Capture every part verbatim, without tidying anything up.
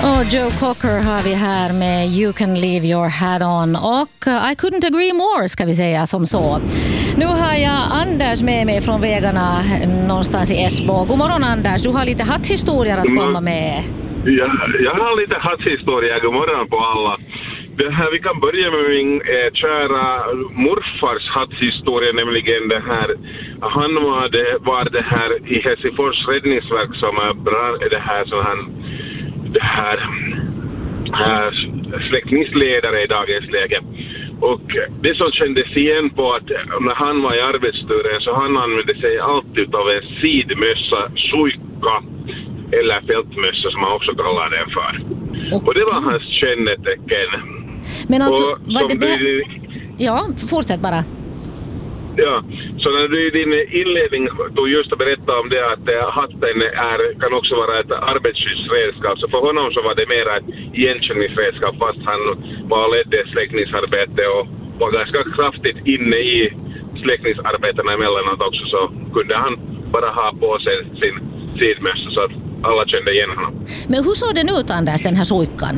Och Joe Cocker har vi här med You Can Leave Your Hat On. Och I couldn't agree more, ska vi säga som så. Nu har jag Anders med mig från vägarna någonstans i Esbo. God morgon Anders, du har lite hatthistorier att komma med. Ja, jag har lite hatthistorier, god morgon på alla. Det här, vi kan börja med min eh, kära morfars hatthistoria, nämligen det här. Han var det, var det här i Helsingfors räddningsverk som är det här som han det här äh, släckningsledare i dagens läge. Och det som kändes igen på att när han var i arbetsturen så han använde sig alltid av en sidmössa, suikka eller fältmössa som man också kallar den för. Okay. Och det var hans kännetecken. Men alltså, och, var det det... Du... Ja, fortsätt bara. Ja, så när du i din inledning tog just att berätta om det att hatten är, kan också vara ett arbetsskyddsredskap, så för honom så var det mer ett igenkänningsredskap fast han var ledde släckningsarbete och var ganska kraftigt inne i släckningsarbetena emellanåt också, så kunde han bara ha på sig sin sidmössa så att alla kände igen honom. Men hur såg den ut Anders, den här suikkan?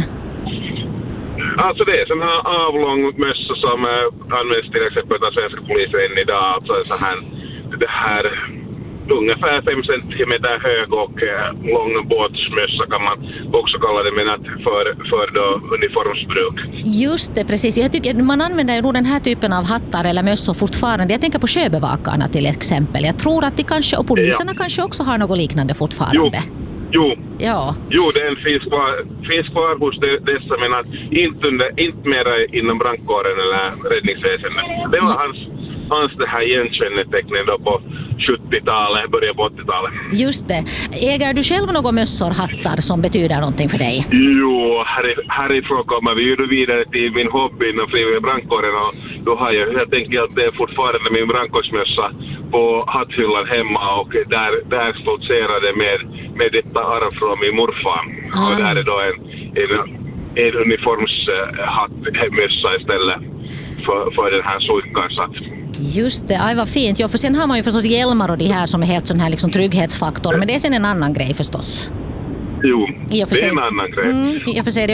Alltså det är sån här avlång mössa som äh, används till exempel av svenska polisen än idag. Alltså så här, det här ungefär fem centimeter hög och äh, lång båtsmössa kan man också kalla det, men att för, för då uniformsbruk. Just det, precis. Jag tycker man använder ju den här typen av hattar eller mössor fortfarande. Jag tänker på sjöbevakarna till exempel. Jag tror att de kanske, och poliserna ja. kanske också har något liknande fortfarande. Jo. Jo, ja. jo den finns kvar, finns kvar hos dessa, men att inte, under, inte mer inom brandkåren eller räddningsväsendet. Det var hans, hans det här igenkännetecknen då på sjuttiotalet, början på åttiotalet. Just det. Äger du själv några mössor, hattar som betyder någonting för dig? Jo, här, härifrån kommer vi ju vidare till min hobby inom frivilliga brandkåren, och då har jag helt enkelt det fortfarande min brandkårsmössa på hatthyllan hemma, och där, där stoltserade med, med detta arv från min morfar. Ah. Och där är då en, en, en uniformshattmössa istället för, för den här suikkan satt. Just det, aj vad fint. Ja, för sen har man ju förstås hjälmar och de här som är helt sån här liksom trygghetsfaktor, men det är sen en annan grej förstås. Jo, det är en annan grej. Mm, jag får säga det.